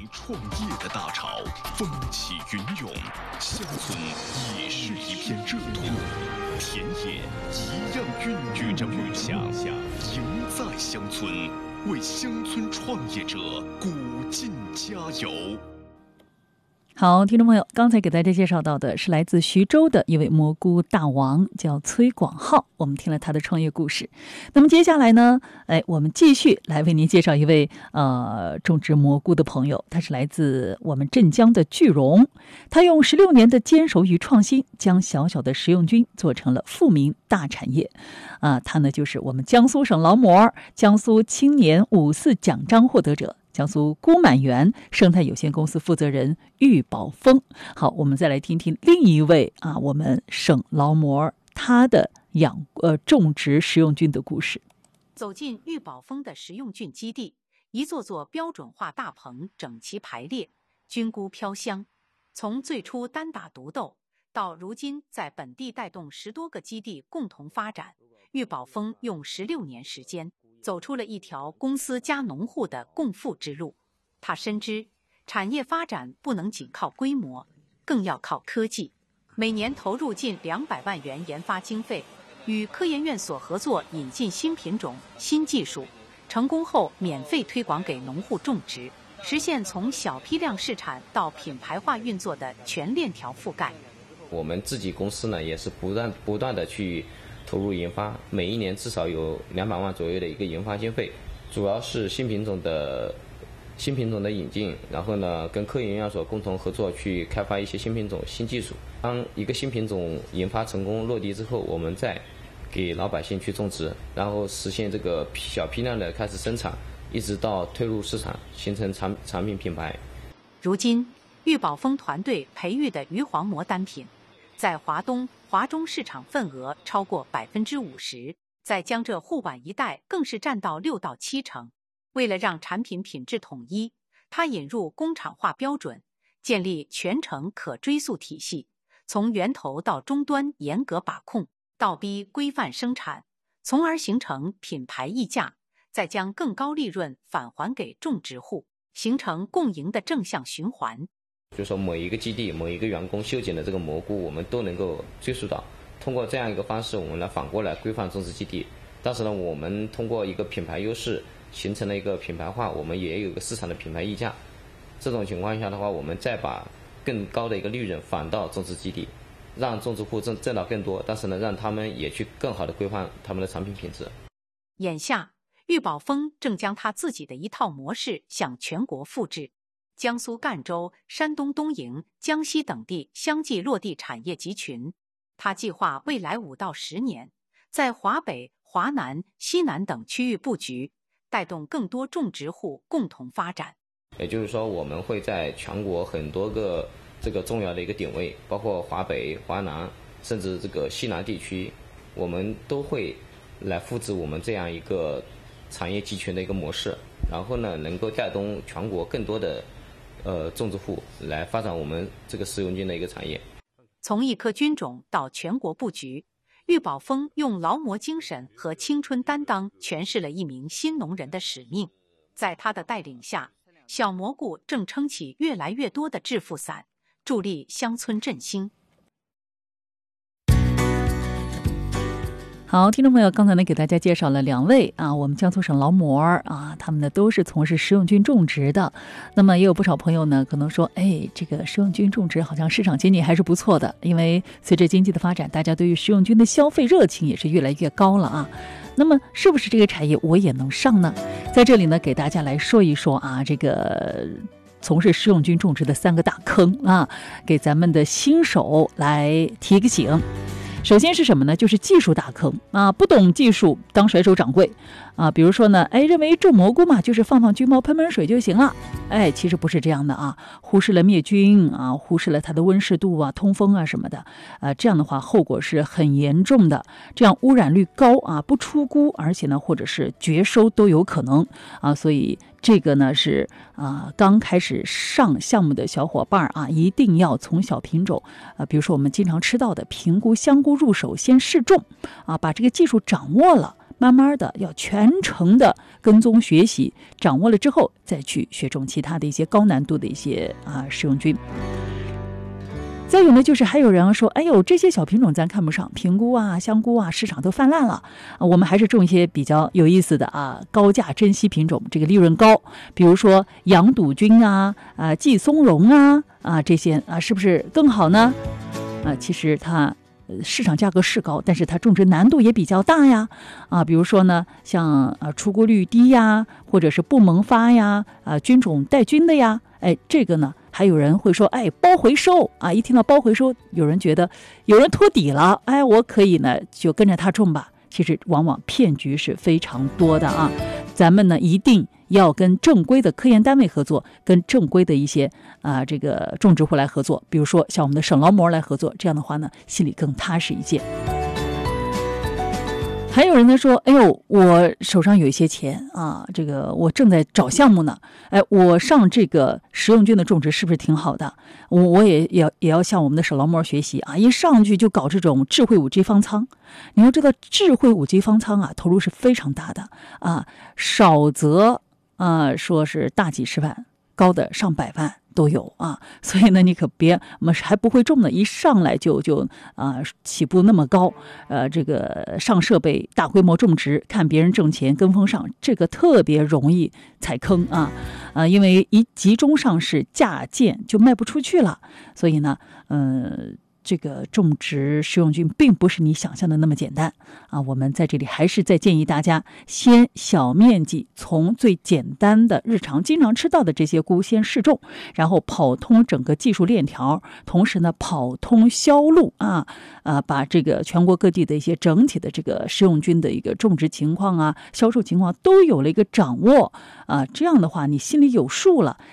创业的大潮，风起云涌，乡村也是一片热土，田野一样孕育着梦想，赢在乡村，为乡村创业者鼓劲加油。 好，听众朋友，刚才给大家介绍到的是来自徐州的一位蘑菇大王，叫崔广浩。我们听了他的创业故事。那么接下来呢，我们继续来为您介绍一位种植蘑菇的朋友，他是来自我们镇江的巨荣。他用16年的坚守与创新，将小小的食用菌做成了富民大产业。他呢就是我们江苏省劳模、江苏青年54奖章获得者。江苏孤满园生态有限公司负责人郁宝峰。好，我们再来听听另一位我们省劳模他的种植食用菌的故事。 走进郁宝峰的食用菌基地，一座座标准化大棚整齐排列，菌菇飘香。从最初单打独斗，到如今在本地带动10多个基地共同发展，郁宝峰用16年时间走出了一条公司加农户的共富之路。他深知产业发展不能仅靠规模，更要靠科技。每年投入近200万元研发经费，与科研院所合作引进新品种、新技术，成功后免费推广给农户种植，实现从小批量试产到品牌化运作的全链条覆盖。 我们自己公司呢，也是不断的去投入研发，每一年至少有200万左右的一个研发经费，主要是新品种的引进，然后呢跟科研院所共同合作去开发一些新品种、新技术。当一个新品种研发成功落地之后，我们再给老百姓去种植，然后实现这个小批量的开始生产，一直到推入市场，形成产品品牌。 如今郁宝峰团队培育的鱼黄膜单品在华东、华中市场份额超过50%，在江浙沪皖一带更是占到6到7成。为了让产品品质统一，他引入工厂化标准，建立全程可追溯体系，从源头到终端严格把控，倒逼规范生产，从而形成品牌溢价，再将更高利润返还给种植户，形成共赢的正向循环。 就是说某一个基地、某一个员工修剪的这个蘑菇，我们都能够追溯到。通过这样一个方式，我们来反过来规范种植基地。但是呢，我们通过一个品牌优势，形成了一个品牌化，我们也有一个市场的品牌溢价。这种情况下的话，我们再把更高的一个利润返到种植基地，让种植户挣到更多，但是呢，让他们也去更好的规范他们的产品品质。 眼下，郁宝峰正将他自己的一套模式向全国复制。江苏赣州、山东东营、江西等地相继落地产业集群。他计划未来5到10年，在华北、华南、西南等区域布局，带动更多种植户共同发展。 也就是说，我们会在全国很多个这个重要的一个点位，包括华北、华南，甚至这个西南地区，我们都会来复制我们这样一个产业集群的一个模式，然后呢，能够带动全国更多的种植户来发展我们这个食用菌的一个产业。 从一颗菌种到全国布局，郁宝峰用劳模精神和青春担当诠释了一名新农人的使命。在他的带领下，小蘑菇正撑起越来越多的致富伞，助力乡村振兴。 好，听众朋友，刚才呢给大家介绍了2位我们江苏省劳模他们呢都是从事食用菌种植的。那么也有不少朋友呢可能说，这个食用菌种植好像市场经济还是不错的，因为随着经济的发展，大家对于食用菌的消费热情也是越来越高了那么是不是这个产业我也能上呢？在这里呢给大家来说一说这个从事食用菌种植的3个大坑给咱们的新手来提个醒。首先是什么呢？就是技术大坑不懂技术当甩手掌柜比如说呢，认为种蘑菇嘛，就是放菌毛喷水就行了。其实不是这样的忽视了灭菌忽视了它的温湿度通风什么的这样的话后果是很严重的，这样污染率高不出菇，而且呢或者是绝收都有可能所以这个呢是刚开始上项目的小伙伴一定要从小品种比如说我们经常吃到的平菇、香菇入手，先试种把这个技术掌握了，慢慢的要全程的跟踪学习，掌握了之后再去学种其他的一些高难度的一些食用菌。再有呢，就是还有人说，哎呦，这些小品种咱看不上，平菇啊、香菇啊，市场都泛滥了，我们还是种一些比较有意思的高价珍稀品种，这个利润高，比如说羊肚菌寄松茸这些是不是更好呢？其实它市场价格是高，但是它种植难度也比较大呀。比如说呢，像出菇率低呀，或者是不萌发呀，菌种带菌的呀，这个呢。还有人会说，包回收一听到包回收，有人觉得有人托底了，我可以呢就跟着他种吧。其实往往骗局是非常多的咱们呢一定要跟正规的科研单位合作，跟正规的一些这个种植户来合作，比如说像我们的省劳模来合作，这样的话呢心里更踏实一些。还有人呢说，哎呦，我手上有一些钱这个我正在找项目呢，我上这个食用菌的种植是不是挺好的？我也要向我们的省劳模学习一上去就搞这种智慧5G 方舱。你要知道，智慧5G 方舱投入是非常大的少则说是大几十万，高的上百万都有所以呢你可别我们还不会种呢，一上来就起步那么高，这个上设备大规模种植，看别人挣钱跟风上，这个特别容易踩坑因为一集中上市价贱就卖不出去了，所以呢这个种植食用菌并不是你想象的那么简单我们在这里还是再建议大家先小面积，从最简单的日常经常吃到的这些菇先试种，然后跑通整个技术链条，同时呢跑通销路把这个全国各地的一些整体的这个食用菌的一个种植情况销售情况都有了一个掌握这样的话你心里有数了，